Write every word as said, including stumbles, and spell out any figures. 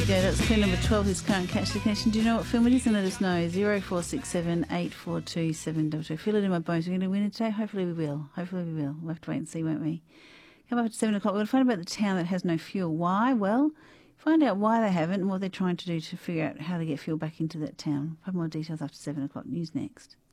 go. That's clue number twelve. This can't catch the connection. Do you know what film it is? And let us know. zero four six seven eight four two seven two two. Feel it in my bones. We're going to win it today. Hopefully we will. Hopefully we will. We'll have to wait and see, won't we? Come up at seven o'clock. We're going to find out about the town that has no fuel. Why? Well, find out why they haven't and what they're trying to do to figure out how to get fuel back into that town. Find more details after seven o'clock. News next.